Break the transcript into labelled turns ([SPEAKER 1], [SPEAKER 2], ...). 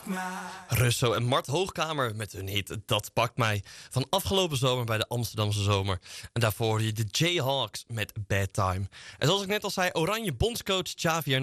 [SPEAKER 1] Russo en Mart Hoogkamer met hun hit Dat Pakt Mij van afgelopen zomer bij de Amsterdamse Zomer. En daarvoor hoorde je de Jayhawks met Bad Time. En zoals ik net al zei, Oranje bondscoach Xavi